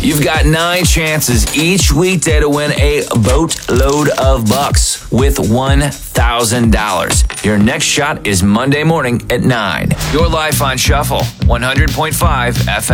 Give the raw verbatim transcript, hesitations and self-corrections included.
You've got nine chances each weekday to win a boatload of bucks with one thousand dollars. Your next shot is Monday morning at nine. Your life on Shuffle, one hundred point five F M.